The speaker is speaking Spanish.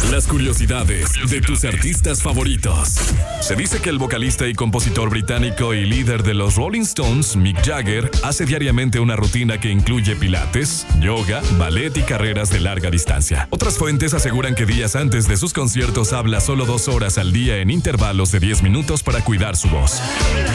Las curiosidades de tus artistas favoritos. Se dice que el vocalista y compositor británico y líder de los Rolling Stones, Mick Jagger, hace diariamente una rutina que incluye pilates, yoga, ballet y carreras de larga distancia. Otras fuentes aseguran que días antes de sus conciertos habla solo 2 horas al día en intervalos de 10 minutos para cuidar su voz.